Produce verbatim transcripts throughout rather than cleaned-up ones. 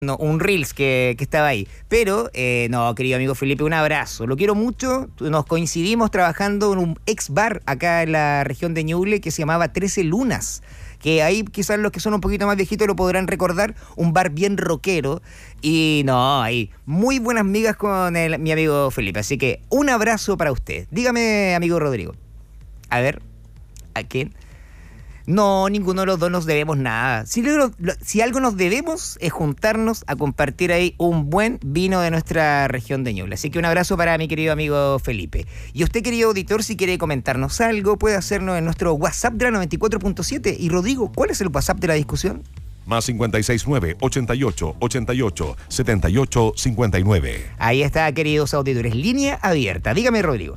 no, un Reels que, que estaba ahí. Pero, eh, no, querido amigo Felipe, un abrazo. Lo quiero mucho. Nos coincidimos trabajando en un ex bar acá en la región de Ñuble que se llamaba trece Lunas. Que ahí quizás los que son un poquito más viejitos lo podrán recordar, un bar bien rockero. Y no, ahí muy buenas migas con el, mi amigo Felipe. Así que un abrazo para usted. Dígame, amigo Rodrigo. A ver, ¿a quién? No, ninguno de los dos nos debemos nada. Si, lo, lo, si algo nos debemos es juntarnos a compartir ahí un buen vino de nuestra región de Ñuble. Así que un abrazo para mi querido amigo Felipe. Y usted, querido auditor, si quiere comentarnos algo, puede hacernos en nuestro WhatsApp de la noventa y cuatro punto siete. Y Rodrigo, ¿cuál es el WhatsApp de la discusión? Más cincuenta y seis nueve, ochenta y ocho, ochenta y ocho, setenta y ocho, cincuenta y nueve. Ahí está, queridos auditores. Línea abierta. Dígame, Rodrigo.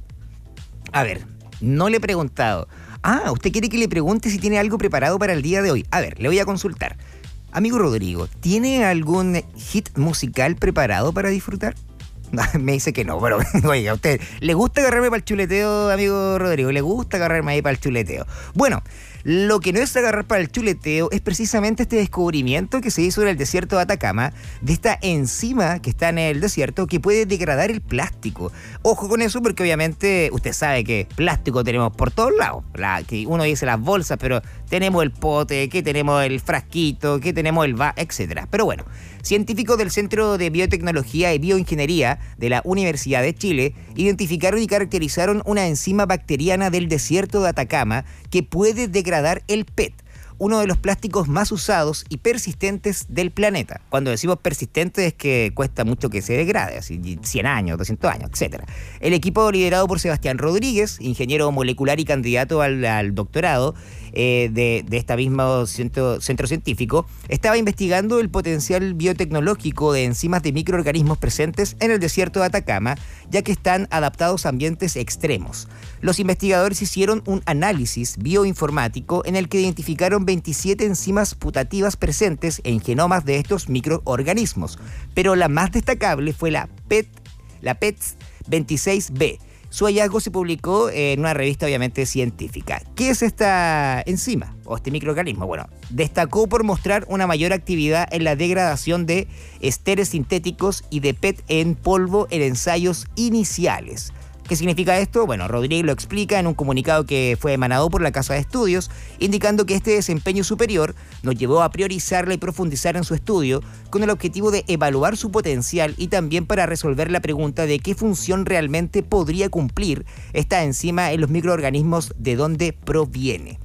A ver, no le he preguntado. Ah, usted quiere que le pregunte si tiene algo preparado para el día de hoy. A ver, le voy a consultar. Amigo Rodrigo, ¿tiene algún hit musical preparado para disfrutar? Me dice que no, pero oiga, ¿a usted le gusta agarrarme para el chuleteo, amigo Rodrigo? ¿Le gusta agarrarme ahí para el chuleteo? Bueno, lo que no es agarrar para el chuleteo es precisamente este descubrimiento que se hizo en el desierto de Atacama, de esta enzima que está en el desierto que puede degradar el plástico. Ojo con eso porque obviamente usted sabe que plástico tenemos por todos lados. La, que uno dice las bolsas, pero tenemos el pote, que tenemos el frasquito, que tenemos el va, etcétera. Pero bueno, científicos del Centro de Biotecnología y Bioingeniería de la Universidad de Chile identificaron y caracterizaron una enzima bacteriana del desierto de Atacama que puede degradar el P E T, uno de los plásticos más usados y persistentes del planeta. Cuando decimos persistente es que cuesta mucho que se degrade, así cien años, doscientos años, etcétera. El equipo liderado por Sebastián Rodríguez, ingeniero molecular y candidato al, al doctorado eh, de, de este mismo centro, centro científico, estaba investigando el potencial biotecnológico de enzimas de microorganismos presentes en el desierto de Atacama, ya que están adaptados a ambientes extremos. Los investigadores hicieron un análisis bioinformático en el que identificaron veintisiete enzimas putativas presentes en genomas de estos microorganismos, pero la más destacable fue la P E T, la P E T veintiséis B. Su hallazgo se publicó en una revista obviamente científica. ¿Qué es esta enzima o este microorganismo? Bueno, destacó por mostrar una mayor actividad en la degradación de esteres sintéticos y de P E T en polvo en ensayos iniciales. ¿Qué significa esto? Bueno, Rodríguez lo explica en un comunicado que fue emanado por la Casa de Estudios, indicando que este desempeño superior nos llevó a priorizarla y profundizar en su estudio con el objetivo de evaluar su potencial y también para resolver la pregunta de qué función realmente podría cumplir esta enzima en los microorganismos de dónde proviene.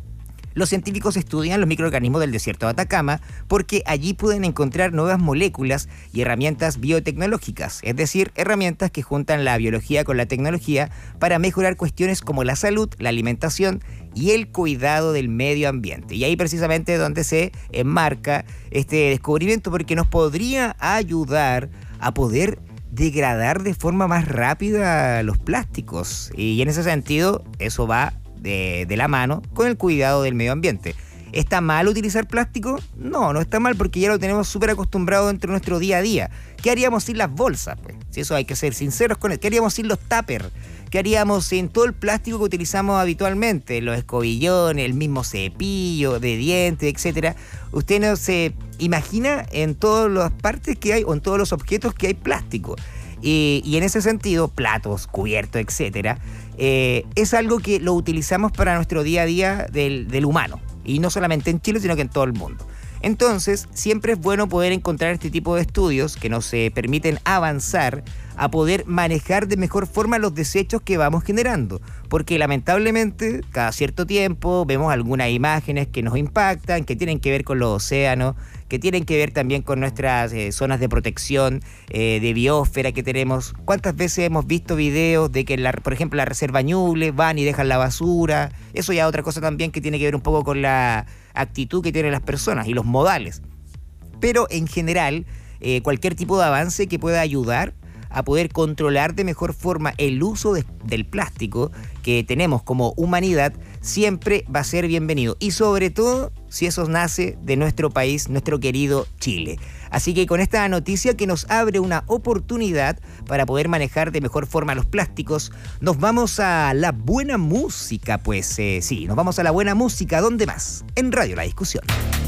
Los científicos estudian los microorganismos del desierto de Atacama porque allí pueden encontrar nuevas moléculas y herramientas biotecnológicas, es decir, herramientas que juntan la biología con la tecnología para mejorar cuestiones como la salud, la alimentación y el cuidado del medio ambiente. Y ahí precisamente es donde se enmarca este descubrimiento, porque nos podría ayudar a poder degradar de forma más rápida los plásticos. Y en ese sentido, eso va De, de la mano con el cuidado del medio ambiente. ¿Está mal utilizar plástico? No, no está mal porque ya lo tenemos súper acostumbrado dentro de nuestro día a día. ¿Qué haríamos sin las bolsas? Pues, si eso hay que ser sinceros con él. ¿Qué haríamos sin los tuppers? ¿Qué haríamos sin todo el plástico que utilizamos habitualmente? Los escobillones, el mismo cepillo de dientes, etcétera. Usted no se imagina en todas las partes que hay o en todos los objetos que hay plástico. Y, y en ese sentido, platos, cubiertos, etcétera, eh, es algo que lo utilizamos para nuestro día a día del, del humano. Y no solamente en Chile, sino que en todo el mundo. Entonces, siempre es bueno poder encontrar este tipo de estudios que nos eh, permiten avanzar a poder manejar de mejor forma los desechos que vamos generando. Porque lamentablemente, cada cierto tiempo, vemos algunas imágenes que nos impactan, que tienen que ver con los océanos, que tienen que ver también con nuestras eh, zonas de protección, eh, de biosfera que tenemos. ¿Cuántas veces hemos visto videos de que, la, por ejemplo, la reserva Ñuble van y dejan la basura? Eso ya es otra cosa también que tiene que ver un poco con la actitud que tienen las personas y los modales. Pero en general, eh, cualquier tipo de avance que pueda ayudar a poder controlar de mejor forma el uso de, del plástico que tenemos como humanidad siempre va a ser bienvenido. Y sobre todo si eso nace de nuestro país, nuestro querido Chile. Así que con esta noticia que nos abre una oportunidad para poder manejar de mejor forma los plásticos, nos vamos a la buena música. Pues eh, sí, nos vamos a la buena música. ¿Dónde más? En Radio La Discusión.